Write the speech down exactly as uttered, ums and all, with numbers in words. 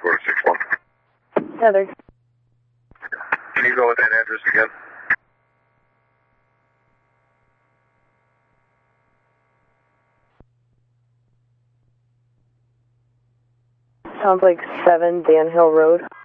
four six one. Heather. Can you go with that address again? Sounds like seven Dan Hill Road.